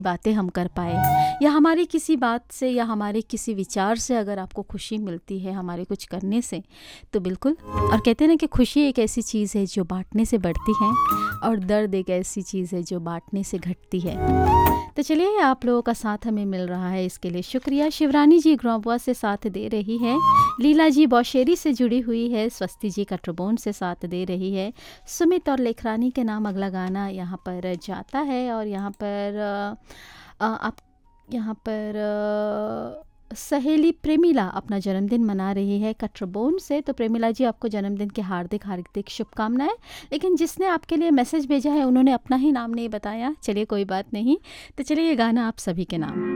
बातें हम कर पाए, या हमारी किसी बात से या हमारे किसी विचार से अगर आपको खुशी मिलती है हमारे कुछ करने से, तो बिल्कुल। और कहते हैं ना कि खुशी एक ऐसी चीज़ है जो बांटने से बढ़ती है, और दर्द एक ऐसी चीज़ है जो बांटने से घटती है। तो चलिए, आप लोगों का साथ हमें मिल रहा है, इसके लिए शुक्रिया। शिवरानी जी ग्रोबुआ से साथ दे रही है, लीला जी बौशेरी से जुड़ी हुई है, स्वस्ति जी कटरबोन से साथ दे रही है, सुमित और लेखरानी के नाम अगला गाना यहाँ पर जाता है। और यहाँ पर आप यहाँ पर सहेली प्रेमिला अपना जन्मदिन मना रही है कटरबोन से। तो प्रेमिला जी, आपको जन्मदिन की हार्दिक हार्दिक शुभकामनाएं। लेकिन जिसने आपके लिए मैसेज भेजा है उन्होंने अपना ही नाम नहीं बताया। चलिए, कोई बात नहीं। तो चलिए, ये गाना आप सभी के नाम।